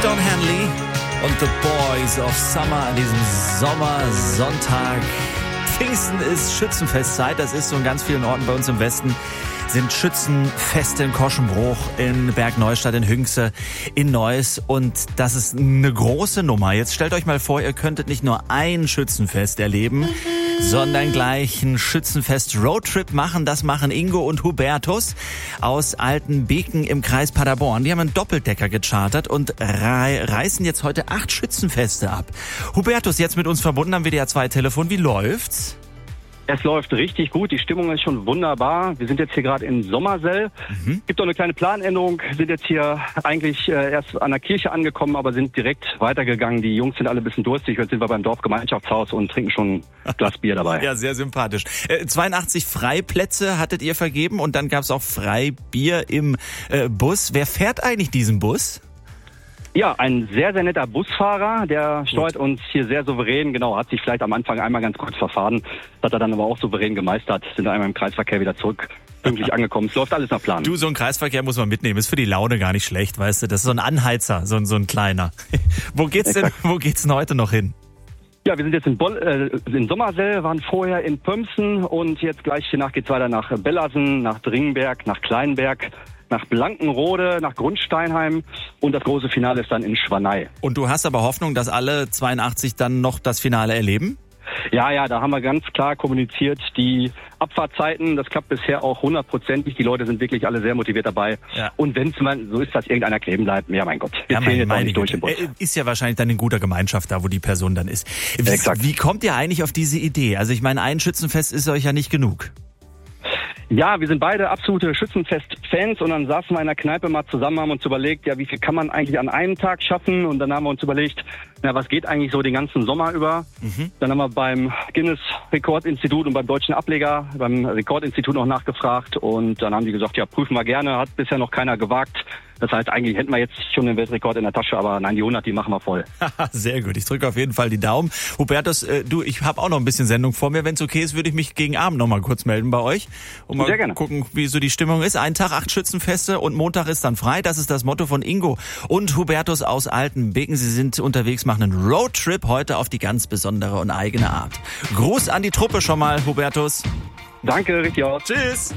Don Henley und The Boys of Summer an diesem Sommersonntag. Pfingsten ist Schützenfestzeit, das ist so in ganz vielen Orten bei uns im Westen. Sind Schützenfeste in Koschenbruch, in Bergneustadt, in Hünxe, in Neuss und das ist eine große Nummer. Jetzt stellt euch mal vor, ihr könntet nicht nur ein Schützenfest erleben, sondern gleich ein Schützenfest-Roadtrip machen. Das machen Ingo und Hubertus aus Altenbeken im Kreis Paderborn. Die haben einen Doppeldecker gechartert und reißen jetzt heute 8 Schützenfeste ab. Hubertus, jetzt mit uns verbunden am WDR 2 Telefon. Wie läuft's? Es läuft richtig gut, die Stimmung ist schon wunderbar. Wir sind jetzt hier gerade in Sommersell. Gibt auch eine kleine Planänderung, sind jetzt hier eigentlich erst an der Kirche angekommen, aber sind direkt weitergegangen. Die Jungs sind alle ein bisschen durstig, jetzt sind wir beim Dorfgemeinschaftshaus und trinken schon ein Glas Bier dabei. Ja, sehr sympathisch. 82 Freiplätze hattet ihr vergeben und dann gab's auch Freibier im Bus. Wer fährt eigentlich diesen Bus? Ja, ein sehr, sehr netter Busfahrer, der steuert uns hier sehr souverän. Genau, hat sich vielleicht am Anfang einmal ganz kurz verfahren, hat er dann aber auch souverän gemeistert, sind einmal im Kreisverkehr wieder zurück, pünktlich angekommen. Es läuft alles nach Plan. Du, so ein Kreisverkehr muss man mitnehmen, ist für die Laune gar nicht schlecht, weißt du, das ist so ein Anheizer, so ein kleiner. Wo geht's denn heute noch hin? Ja, wir sind jetzt in Sommersell, waren vorher in Pömsen und jetzt gleich hiernach geht's weiter nach Bellersen, nach Dringenberg, nach Kleinberg, nach Blankenrode, nach Grundsteinheim und das große Finale ist dann in Schwanei. Und du hast aber Hoffnung, dass alle 82 dann noch das Finale erleben? Ja, da haben wir ganz klar kommuniziert, die Abfahrtzeiten, das klappt bisher auch 100%. Die Leute sind wirklich alle sehr motiviert dabei. Ja. Und wenn es mal so ist, dass irgendeiner kleben bleibt, ja mein Gott, wir zählen jetzt auch nicht durch den Bus. Ist ja wahrscheinlich dann in guter Gemeinschaft da, wo die Person dann ist. Wie kommt ihr eigentlich auf diese Idee? Also ich meine, ein Schützenfest ist euch ja nicht genug. Ja, wir sind beide absolute Schützenfest-Fans und dann saßen wir in der Kneipe mal zusammen, haben uns überlegt, ja, wie viel kann man eigentlich an einem Tag schaffen? Und dann haben wir uns überlegt, na, was geht eigentlich so den ganzen Sommer über? Dann haben wir beim Guinness-Rekordinstitut und beim deutschen Ableger, beim Rekordinstitut noch nachgefragt und dann haben die gesagt, ja, prüfen wir gerne, hat bisher noch keiner gewagt. Das heißt, eigentlich hätten wir jetzt schon den Weltrekord in der Tasche, aber nein, die 100, die machen wir voll. Sehr gut, ich drücke auf jeden Fall die Daumen. Hubertus, ich habe auch noch ein bisschen Sendung vor mir. Wenn es okay ist, würde ich mich gegen Abend noch mal kurz melden bei euch. Und mal gucken, wie so die Stimmung ist. Ein Tag, 8 Schützenfeste und Montag ist dann frei. Das ist das Motto von Ingo und Hubertus aus Altenbeken. Sie sind unterwegs, machen einen Roadtrip heute auf die ganz besondere und eigene Art. Gruß an die Truppe schon mal, Hubertus. Danke, richtig aus. Tschüss.